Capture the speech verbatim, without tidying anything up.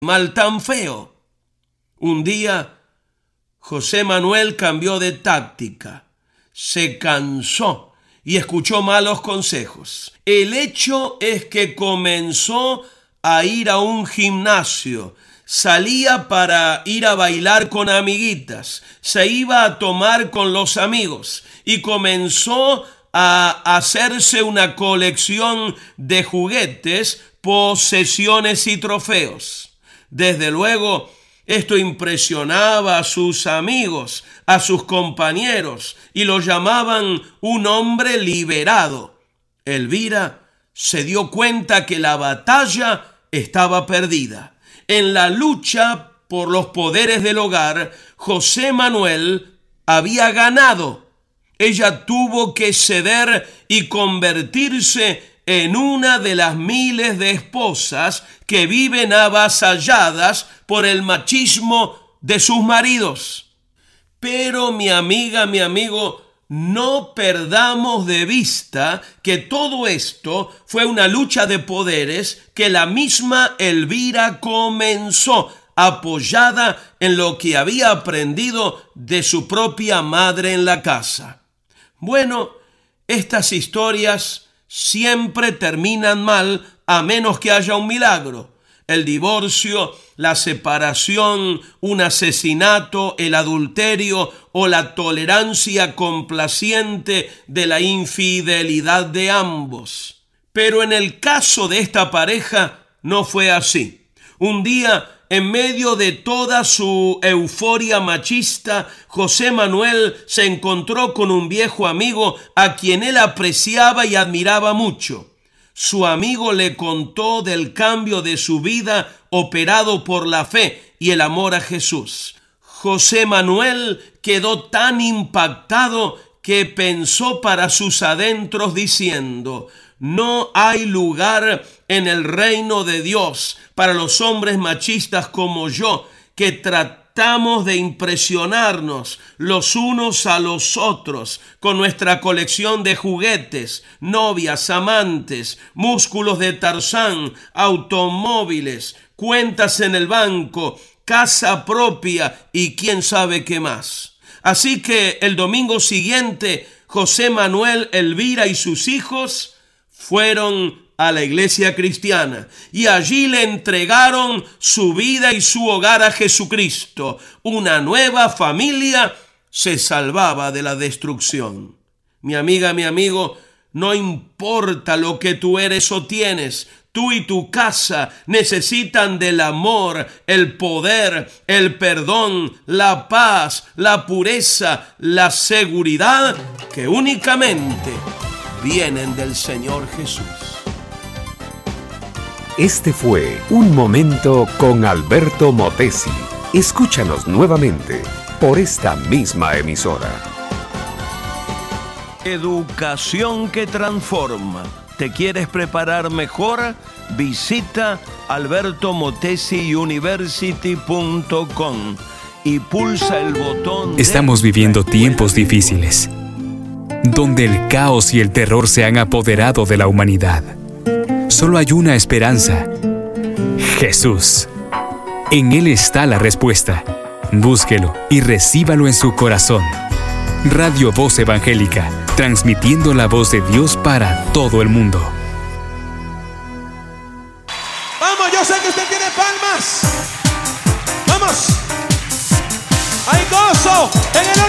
mal tan feo. Un día, José Manuel cambió de táctica, se cansó y escuchó malos consejos. El hecho es que comenzó a ir a un gimnasio, salía para ir a bailar con amiguitas, se iba a tomar con los amigos y comenzó a hacerse una colección de juguetes, posesiones y trofeos. Desde luego, esto impresionaba a sus amigos, a sus compañeros, y lo llamaban un hombre liberado. Elvira se dio cuenta que la batalla estaba perdida. En la lucha por los poderes del hogar, José Manuel había ganado. Ella tuvo que ceder y convertirse en una de las miles de esposas que viven avasalladas por el machismo de sus maridos. Pero mi amiga, mi amigo, no perdamos de vista que todo esto fue una lucha de poderes que la misma Elvira comenzó, apoyada en lo que había aprendido de su propia madre en la casa. Bueno, estas historias siempre terminan mal a menos que haya un milagro. El divorcio, la separación, un asesinato, el adulterio o la tolerancia complaciente de la infidelidad de ambos. Pero en el caso de esta pareja no fue así. Un día, en medio de toda su euforia machista, José Manuel se encontró con un viejo amigo a quien él apreciaba y admiraba mucho. Su amigo le contó del cambio de su vida operado por la fe y el amor a Jesús. José Manuel quedó tan impactado que pensó para sus adentros diciendo: no hay lugar en el reino de Dios para los hombres machistas como yo, que tratamos de impresionarnos los unos a los otros con nuestra colección de juguetes, novias, amantes, músculos de Tarzán, automóviles, cuentas en el banco, casa propia y quién sabe qué más. Así que el domingo siguiente, José Manuel, Elvira y sus hijos fueron a la iglesia cristiana y allí le entregaron su vida y su hogar a Jesucristo. Una nueva familia se salvaba de la destrucción. Mi amiga, mi amigo, no importa lo que tú eres o tienes, tú y tu casa necesitan del amor, el poder, el perdón, la paz, la pureza, la seguridad que únicamente vienen del Señor Jesús. Este fue Un Momento con Alberto Motesi. Escúchanos nuevamente por esta misma emisora. Educación que transforma. ¿Te quieres preparar mejor? Visita alberto motesi university punto com y pulsa el botón. Estamos viviendo tiempos difíciles, donde el caos y el terror se han apoderado de la humanidad. Solo hay una esperanza: Jesús. En Él está la respuesta. Búsquelo y recíbalo en su corazón. Radio Voz Evangélica, transmitiendo la voz de Dios para todo el mundo. Vamos, yo sé que usted tiene palmas. Vamos. Hay gozo en el